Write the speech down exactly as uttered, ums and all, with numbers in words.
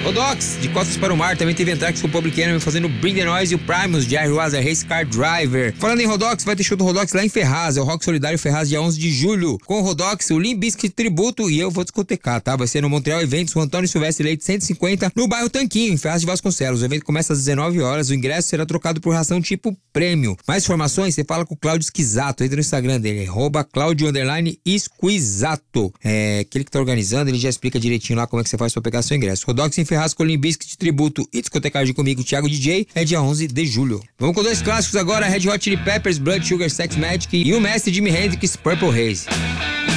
Rodox, de Costas para o Mar, também teve Anthrax com Public Enemy fazendo Bring the Noise e o Primus, Jerry Waza, Race Car Driver. Falando em Rodox, vai ter show do Rodox lá em Ferraz, é o Rock Solidário Ferraz, dia onze de julho. Com o Rodox, o Limp Bizkit Tributo e eu vou discotecar, tá? Vai ser no Montreal Eventos, o Antônio Silvestre Leite cento e cinquenta, no bairro Tanquinho, em Ferraz de Vasconcelos. O evento começa às dezenove horas, o ingresso será trocado por ração tipo prêmio. Mais informações, você fala com o Cláudio Esquisato, entra no Instagram dele, arroba Cláudio underline Esquisato. É, aquele que tá organizando, ele já explica direitinho lá como é que você faz pra pegar seu ingresso. Rodox em Ferraz com o Limp Bizkit Tributo e discotecagem comigo, Thiago D J, é dia onze de julho. Vamos com dois clássicos agora, Red Hot Chili Peppers, Blood Sugar Sex Magic e o mestre Jimi Hendrix, Purple Haze.